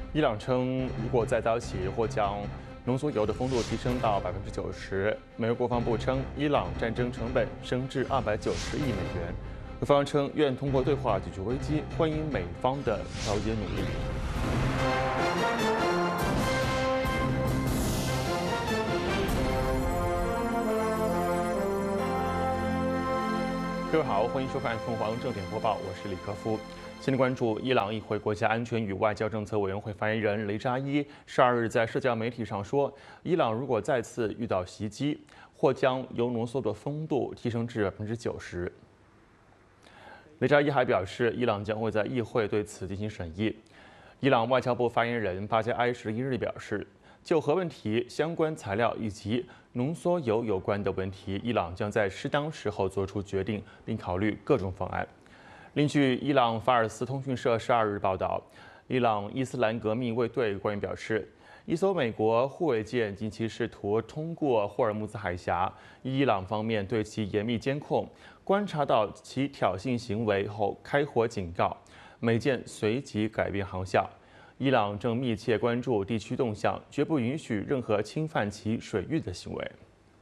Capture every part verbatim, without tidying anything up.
伊朗称，如果再遭袭，或将浓缩铀的丰度提升到百分之九十。美国国防部称，伊朗战争成本升至二百九十亿美元。俄方称愿通过对话解决危机，欢迎美方的调解努力。各位好，欢迎收看凤凰正点播报，我是李克夫。先来关注伊朗议会国家安全与外交政策委员会发言人雷扎伊十二日在社交媒体上说，伊朗如果再次遇到袭击，或将铀浓缩的丰度提升至百分之九十。雷扎伊还表示，伊朗将会在议会对此进行审议。伊朗外交部发言人巴加埃十一日表示，就核问题、相关材料以及浓缩铀有关的问题，伊朗将在适当时候做出决定，并考虑各种方案。另据伊朗法尔斯通讯社十二日报道，伊朗伊斯兰革命卫队官员表示，一艘美国护卫舰近期试图通过霍尔木兹海峡，伊朗方面对其严密监控，观察到其挑衅行为后开火警告，美舰随即改变航向。伊朗正密切关注地区动向，绝不允许任何侵犯其水域的行为。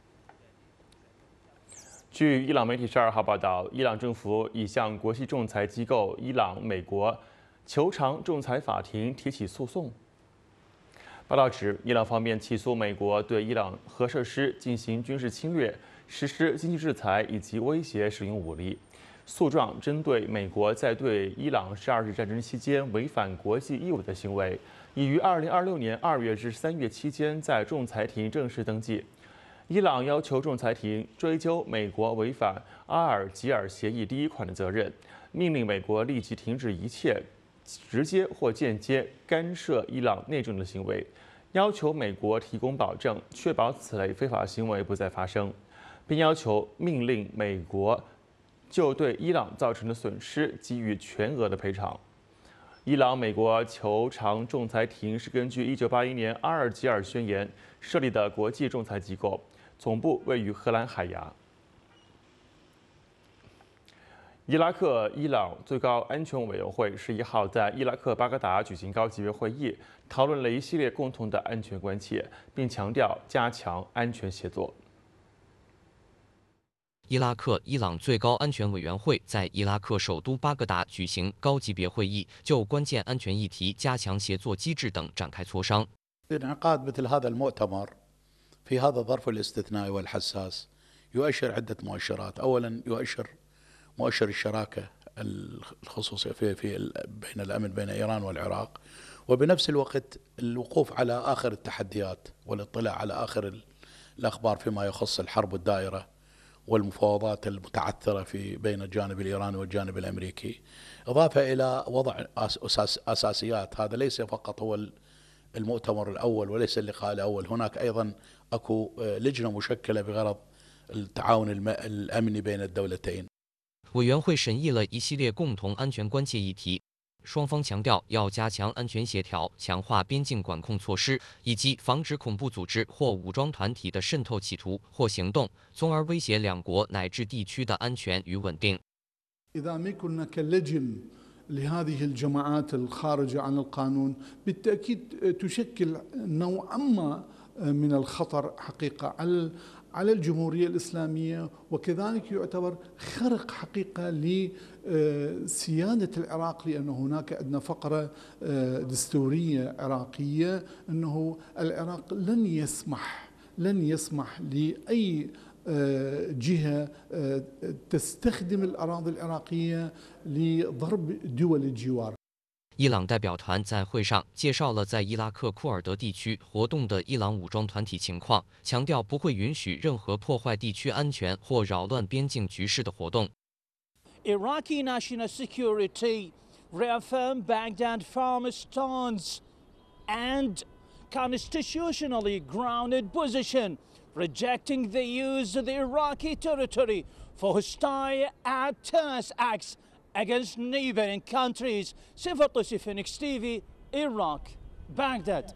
据伊朗媒体十二号报道，伊朗政府已向国际仲裁机构伊朗美国求偿仲裁法庭提起诉讼。报道指，伊朗方面起诉美国对伊朗核设施进行军事侵略、实施经济制裁以及威胁使用武力。诉状针对美国在对伊朗十二日战争期间违反国际义务的行为，已于二零二六年二月至三月期间在仲裁庭正式登记。伊朗要求仲裁庭追究美国违反阿尔及尔协议第一款的责任，命令美国立即停止一切直接或间接干涉伊朗内政的行为，要求美国提供保证，确保此类非法行为不再发生，并要求命令美国就对伊朗造成的损失给予全额的赔偿。伊朗美国求偿仲裁庭是根据一九八一年阿尔及尔宣言设立的国际仲裁机构，总部位于荷兰海牙。伊拉克伊朗最高安全委员会十一号在伊拉克巴格达举行高级别会议，讨论了一系列共同的安全关切，并强调加强安全协作。 伊拉克伊朗最高安全委员会在伊拉克首都巴格达举行高级别会议，就关键安全议题、加强协作机制等展开磋商。 انعقاد مثل هذا المؤتمر في هذا الظرف الاستثنائي والحساس يؤشر عدة مؤشرات، أولا يؤشر مؤشر الشراكة الخصوصية في في بين الأمن بين إيران والعراق، وبنفس الوقت الوقوف على آخر التحديات والاطلاع على آخر الأخبار فيما يخص الحرب الدائرة والمفاوضات المتعثرة في بين الجانب الإيراني والجانب الأمريكي، إضافة إلى وضع أساس أساسيات. هذا ليس فقط هو المؤتمر الأول وليس اللقاء الأول، هناك أيضا أكو لجنة مشكلة بغرض التعاون الأمني بين الدولتين。 委员会审议了一系列共同安全关切议题，双方强调要加强安全协调，强化边境管控措施，以及防止恐怖组织或武装团体的渗透企图或行动，从而威胁两国乃至地区的安全与稳定。 لهذه الجماعات الخارجة عن القانون بالتأكيد تشكل نوعا ما من الخطر حقيقة على على الجمهورية الإسلامية، وكذلك يعتبر خرق حقيقة لسيادة العراق، لأن هناك عندنا فقرة دستورية عراقية أنه العراق لن يسمح لن يسمح لأي جهة تستخدم الأراضي العراقية لضرب دول الجوار。 伊朗代表团在会上介绍了在伊拉克库尔德地区活动的伊朗武装团体情况，强调不会允许任何破坏地区安全或扰乱边境局势的活动。 Iraqi national security reaffirm Baghdad firm stance and constitutionally grounded position, rejecting the use of the Iraqi territory for hostile terrorist acts against neighboring countries. Sifa Tosi, Phoenix T V, Iraq, Baghdad.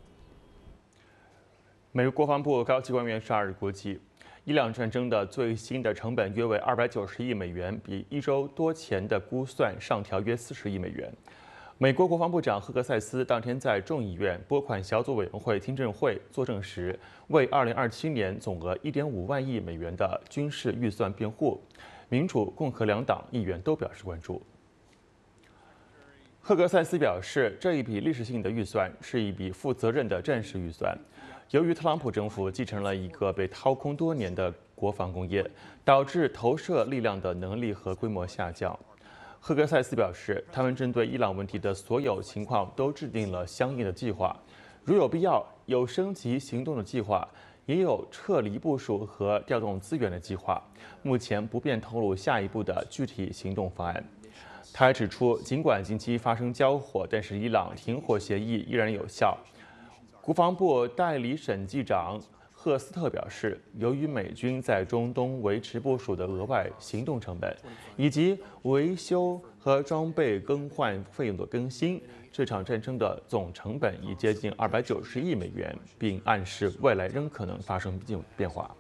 美国国防部高级官员十二日估计，伊朗战争的最新的成本约为二百九十亿美元，比一周多前的估算上调约四十亿美元。 美国国防部长赫格塞斯当天在众议院拨款小组委员会听证会作证时，为二零二七年总额一点五万亿美元的军事预算辩护。民主、共和两党议员都表示关注。赫格塞斯表示，这一笔历史性的预算是一笔负责任的战时预算。由于特朗普政府继承了一个被掏空多年的国防工业，导致投射力量的能力和规模下降。赫格塞斯表示，他们针对伊朗问题的所有情况都制定了相应的计划，如有必要，有升级行动的计划，也有撤离部署和调动资源的计划。目前不便透露下一步的具体行动方案。他还指出，尽管近期发生交火，但是伊朗停火协议依然有效。国防部代理审计长赫斯特表示，由于美军在中东维持部署的额外行动成本，以及维修和装备更换费用的更新，这场战争的总成本已接近二百九十亿美元，并暗示未来仍可能发生变化。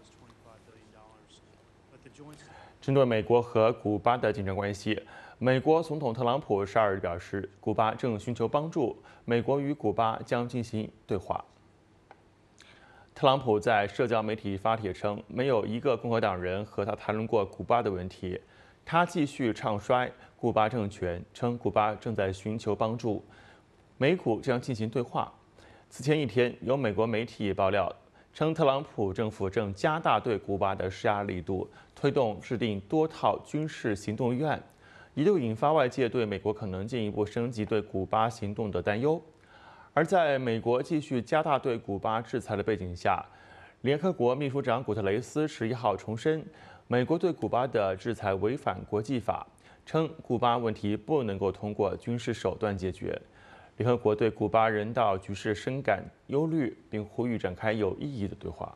针对美国和古巴的紧张关系，美国总统特朗普十二日表示，古巴正寻求帮助，美国与古巴将进行对话。特朗普在社交媒体发帖称，没有一个共和党人和他谈论过古巴的问题。他继续唱衰古巴政权，称古巴正在寻求帮助，美古将进行对话。此前一天，有美国媒体爆料称，特朗普政府正加大对古巴的施压力度，推动制定多套军事行动预案，一度引发外界对美国可能进一步升级对古巴行动的担忧。而在美国继续加大对古巴制裁的背景下，联合国秘书长古特雷斯十一号重申，美国对古巴的制裁违反国际法，称古巴问题不能够通过军事手段解决。联合国对古巴人道局势深感忧虑，并呼吁展开有意义的对话。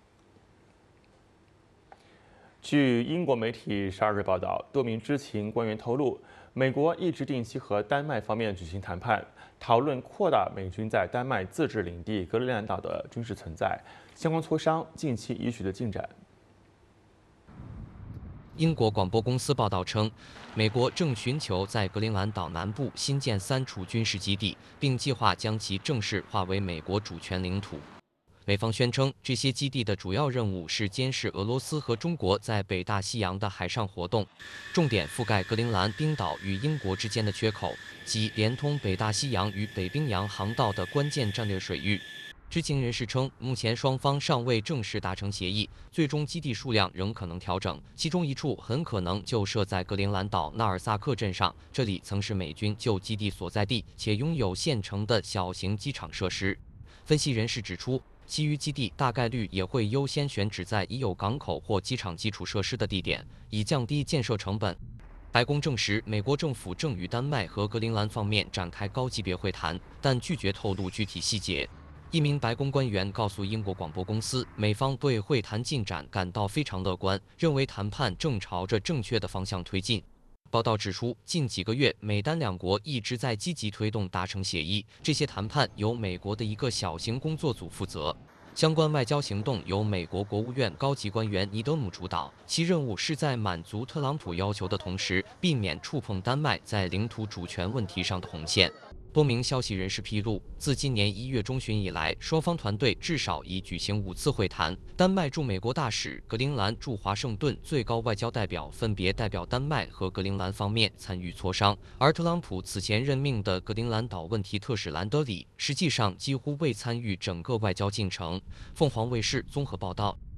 据英国媒体十二日报道，多名知情官员透露，美国一直定期和丹麦方面举行谈判，讨论扩大美军在丹麦自治领地格陵兰岛的军事存在。相关磋商近期已取得进展。 英国广播公司报道称，美国正寻求在格陵兰岛南部新建三处军事基地，并计划将其正式划为美国主权领土。美方宣称，这些基地的主要任务是监视俄罗斯和中国在北大西洋的海上活动，重点覆盖格陵兰冰岛与英国之间的缺口，及连通北大西洋与北冰洋航道的关键战略水域。知情人士称，目前双方尚未正式达成协议，最终基地数量仍可能调整，其中一处很可能就设在格陵兰岛纳尔萨克镇上，这里曾是美军旧基地所在地，且拥有现成的小型机场设施。分析人士指出，其余基地大概率也会优先选址在已有港口或机场基础设施的地点，以降低建设成本。白宫证实，美国政府正与丹麦和格陵兰方面展开高级别会谈，但拒绝透露具体细节。一名白宫官员告诉英国广播公司，美方对会谈进展感到非常乐观，认为谈判正朝着正确的方向推进。报道指出，近几个月，美丹两国一直在积极推动达成协议，这些谈判由美国的一个小型工作组负责。相关外交行动由美国国务院高级官员尼德姆主导，其任务是在满足特朗普要求的同时，避免触碰丹麦在领土主权问题上的红线。多名消息人士披露，自今年一月中旬以来，双方团队至少已举行五次会谈。丹麦驻美国大使、格陵兰驻华盛顿最高外交代表分别代表丹麦和格陵兰方面参与磋商，而特朗普此前任命的格陵兰岛问题特使兰德里，实际上几乎未参与整个外交进程。凤凰卫视综合报道。